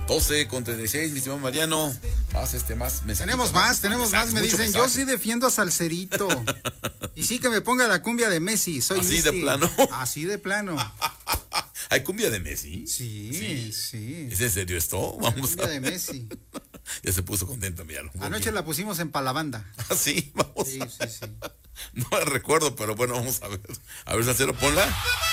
12:36, mi estimado Mariano. Más. Tenemos más. Me dicen, yo sí defiendo a Salcerito. Y sí que me ponga la cumbia de Messi. Soy ¿Así Messi. de plano? Así de plano. ¿Hay cumbia de Messi? Sí. ¿Es en serio esto? Vamos cumbia de Messi. Ya se puso contento, míralo. Anoche la pusimos en Palabanda. Sí, vamos. Sí. No la recuerdo, pero bueno, vamos a ver. A ver, Salcero, ponla.